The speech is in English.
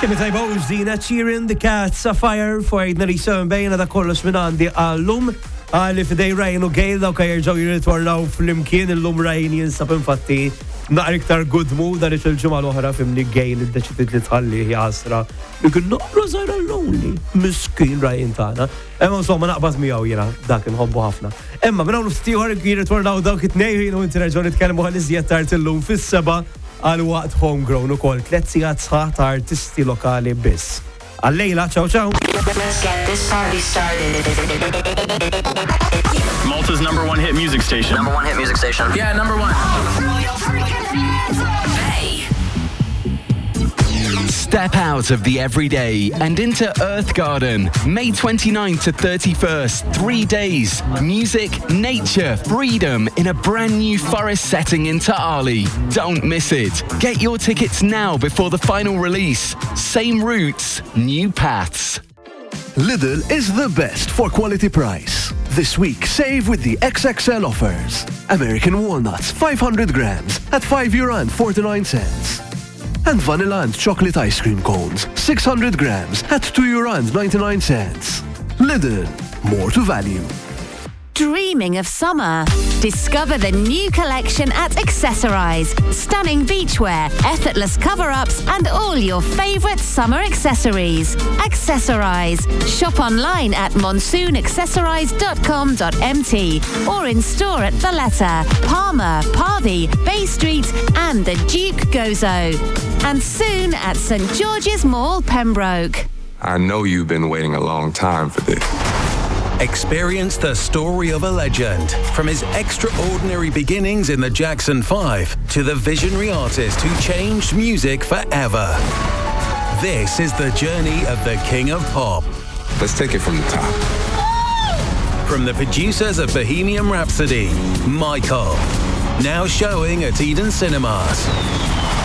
Kien tajba użdina Cheering the Cats Sapphire fwajdna li sew bejna da kollox minn għandi għallum għalli fidej Ryan u Gail daw kajjerġaw jirritwarnaw fl-imkien il-lum Ryan jinsab infatti naqra iktar good mood għalli fil-ġumma l-oħra fimni Gail id-deċidiet li tħalli jasra jkun naqra zaħra lonely miskin Ryan tagħna. Emma insomma naqbad miegħu jiena dak inħobbu ħafna. Emma minn hawn ftiħor jirritwarnaw dawk it-tnejn u inti reġgħu nitkellmu għal iżjed tard illum fis-seba' għal waqt homegrown ukoll 3 sigħat sħaħ ta' artisti lokali biss. Għallejla, ciao ciao. Let's get this party started. Malta's number one hit music station. Number one hit music station. Yeah, number one. Hey. Step out of the everyday and into Earth Garden. May 29th to 31st, 3 days. Music, nature, freedom in a brand new forest setting in Ta'ali. Don't miss it. Get your tickets now before the final release. Same routes, new paths. Lidl is the best for quality price. This week, save with the XXL offers. American walnuts, 500 grams at €5.49. And vanilla and chocolate ice cream cones, 600 grams at €2.99. Lidl, more to value. Dreaming of summer? Discover the new collection at Accessorize. Stunning beachwear, effortless cover-ups, and all your favourite summer accessories. Accessorize. Shop online at monsoon.accessorize.com.mt or in store at Valletta, Palmer, Parby, Bay Street, and the Duke Gozo. And soon at St George's Mall, Pembroke. I know you've been waiting a long time for this. Experience the story of a legend, from his extraordinary beginnings in the Jackson 5 to the visionary artist who changed music forever. This is the journey of the King of Pop. Let's take it from the top. From the producers of Bohemian Rhapsody, Michael. Now showing at Eden Cinemas.